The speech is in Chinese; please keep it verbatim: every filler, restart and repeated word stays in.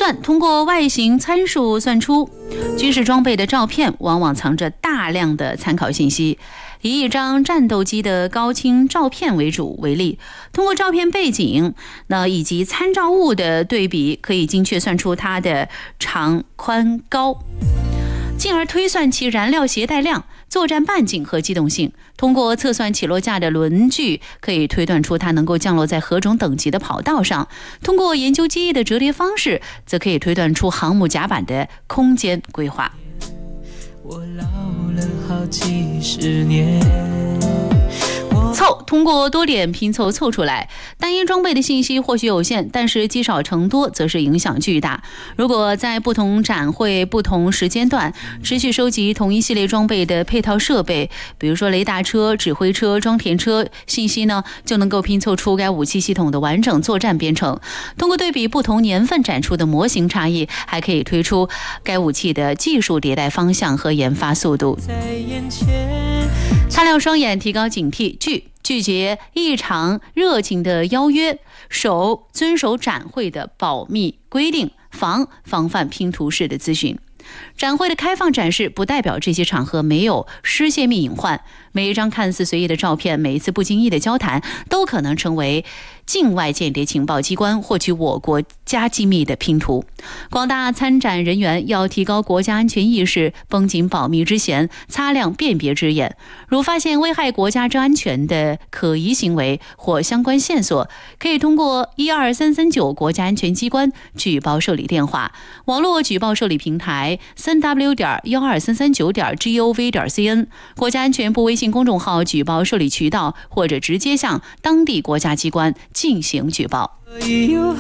算通过外形参数算出军事装备的照片，往往藏着大量的参考信息。以一张战斗机的高清照片为主为例，通过照片背景那以及参照物的对比，可以精确算出它的长宽高，进而推算其燃料携带量、作战半径和机动性。通过测算起落架的轮距，可以推断出它能够降落在何种等级的跑道上。通过研究机翼的折叠方式，则可以推断出航母甲板的空间规划。 我老了好几十年， 凑通过多点拼凑凑出来，单一装备的信息或许有限，但是积少成多则是影响巨大。如果在不同展会、不同时间段持续收集同一系列装备的配套设备，比如说雷达车、指挥车、装填车信息呢，就能够拼凑出该武器系统的完整作战编程。通过对比不同年份展出的模型差异，还可以推出该武器的技术迭代方向和研发速度。擦亮双眼，提高警惕，拒拒绝异常热情的邀约，守遵守展会的保密规定，防防范拼图式的咨询。展会的开放展示不代表这些场合没有失泄密隐患，每一张看似随意的照片，每一次不经意的交谈，都可能成为境外间谍情报机关获取我国家机密的拼图。广大参展人员要提高国家安全意识，绷紧保密之弦，擦亮辨别之眼。如发现危害国家之安全的可疑行为或相关线索，可以通过一二三三九国家安全机关举报受理电话、网络举报受理平台三 w 点一二三三九点 gov 点 cn、国家安全部微信公众号举报受理渠道，或者直接向当地国家机关进行举报。